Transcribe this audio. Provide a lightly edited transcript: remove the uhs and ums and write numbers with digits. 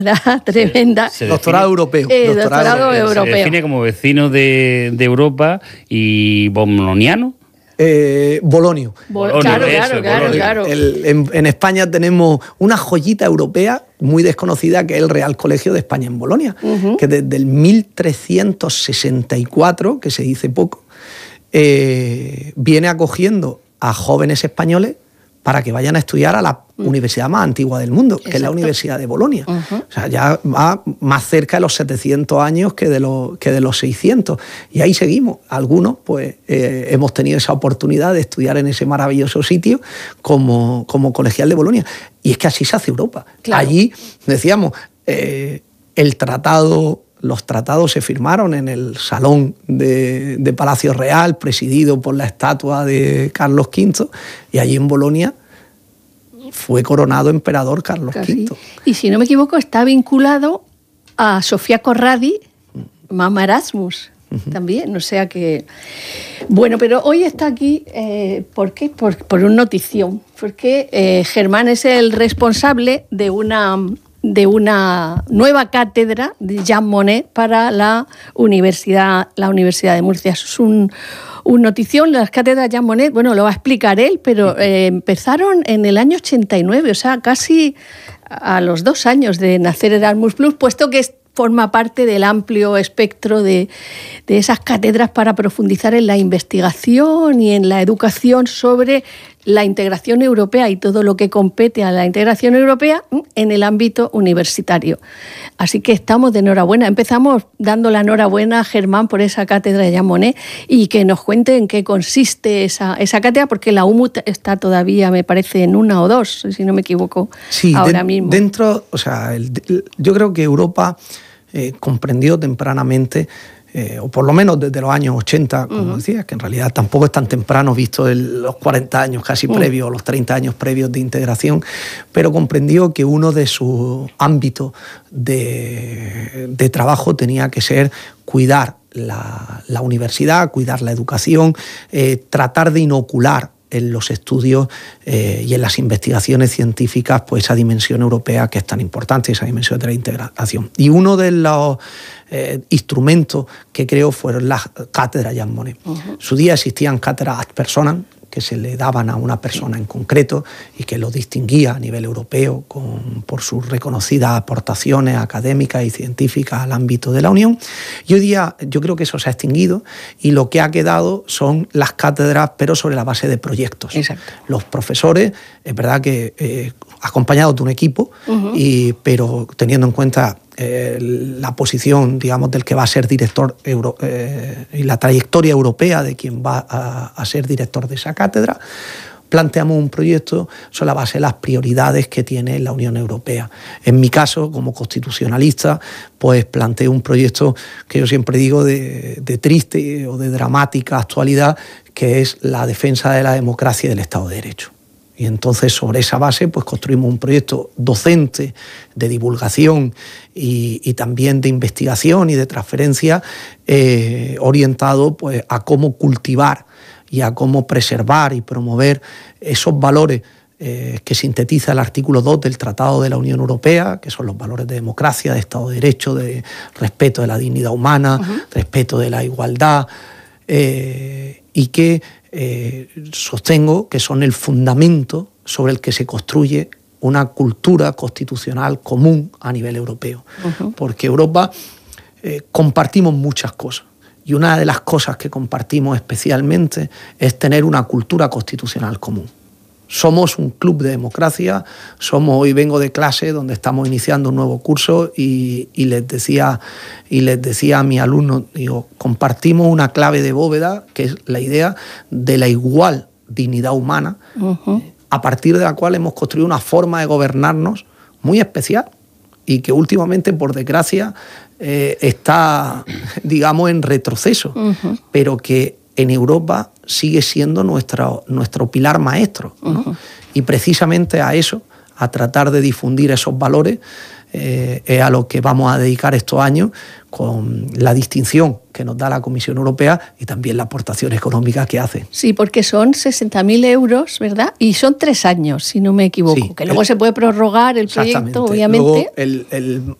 tremenda. Doctorado europeo. Doctorado europeo. Se define como vecino de Europa y boloniano. Bolonio. Claro. En España tenemos una joyita europea muy desconocida que es el Real Colegio de España en Bolonia, que desde el 1364, que se dice poco, viene acogiendo a jóvenes españoles para que vayan a estudiar a la universidad más antigua del mundo, que es la Universidad de Bolonia. O sea, ya va más cerca de los 700 años que de los 600. Y ahí seguimos. Algunos, pues, hemos tenido esa oportunidad de estudiar en ese maravilloso sitio como colegial de Bolonia. Y es que así se hace Europa. Claro. Allí, decíamos, los tratados se firmaron en el Salón de Palacio Real, presidido por la estatua de Carlos V, y allí en Bolonia fue coronado emperador Carlos V. Y si no me equivoco, está vinculado a Sofía Corradi, Mama Erasmus, también. O sea que... Bueno, pero hoy está aquí, ¿por qué? Por una notición. Porque Germán es el responsable de una nueva cátedra de Jean Monnet para la Universidad de Murcia. Es un notición. Las cátedras Jean Monnet, bueno, lo va a explicar él, pero empezaron en el año 89, o sea, casi a los 2 años de nacer Erasmus+, puesto que forma parte del amplio espectro de esas cátedras para profundizar en la investigación y en la educación sobre la integración europea y todo lo que compete a la integración europea en el ámbito universitario. Así que estamos de enhorabuena. Empezamos dando la enhorabuena a Germán por esa cátedra de Jean Monnet y que nos cuente en qué consiste esa cátedra, porque la UMU está todavía, me parece, en 1 o 2, si no me equivoco, ahora mismo. Dentro, o sea, yo creo que Europa comprendió tempranamente, o por lo menos desde los años 80, como decías, que en realidad tampoco es tan temprano visto los 40 años casi previos, los 30 años previos de integración, pero comprendió que uno de sus ámbitos de trabajo tenía que ser cuidar la universidad, cuidar la educación, tratar de inocular en los estudios y en las investigaciones científicas, pues esa dimensión europea que es tan importante, esa dimensión de la integración. Y uno de los instrumentos que creó fueron las cátedras Jean Monnet. En su día existían cátedras ad personam, que se le daban a una persona en concreto y que lo distinguía a nivel europeo por sus reconocidas aportaciones académicas y científicas al ámbito de la Unión. Y hoy día yo creo que eso se ha extinguido y lo que ha quedado son las cátedras, pero sobre la base de proyectos. Exacto. Los profesores, es verdad que acompañados de un equipo, pero teniendo en cuenta la posición, digamos, del que va a ser director y la trayectoria europea de quien va a ser director de esa cátedra, planteamos un proyecto sobre la base de las prioridades que tiene la Unión Europea. En mi caso, como constitucionalista, pues planteo un proyecto que yo siempre digo de triste o de dramática actualidad, que es la defensa de la democracia y del Estado de Derecho. Y entonces sobre esa base pues construimos un proyecto docente de divulgación y también de investigación y de transferencia orientado pues a cómo cultivar y a cómo preservar y promover esos valores que sintetiza el artículo 2 del Tratado de la Unión Europea, que son los valores de democracia, de Estado de Derecho, de respeto de la dignidad humana, respeto de la igualdad, y que sostengo que son el fundamento sobre el que se construye una cultura constitucional común a nivel europeo. Porque Europa compartimos muchas cosas. Y una de las cosas que compartimos especialmente es tener una cultura constitucional común. Somos un club de democracia, hoy vengo de clase donde estamos iniciando un nuevo curso y les decía a mis alumnos, digo, compartimos una clave de bóveda, que es la idea de la igual dignidad humana, a partir de la cual hemos construido una forma de gobernarnos muy especial y que últimamente, por desgracia, está, digamos, en retroceso, pero que en Europa sigue siendo nuestro pilar maestro, ¿no? Y precisamente a eso, a tratar de difundir esos valores, es a lo que vamos a dedicar estos años, con la distinción que nos da la Comisión Europea y también la aportación económica que hace. Sí, porque son 60.000 euros, ¿verdad? Y son 3 años, si no me equivoco. Sí, que luego se puede prorrogar el proyecto, obviamente. Luego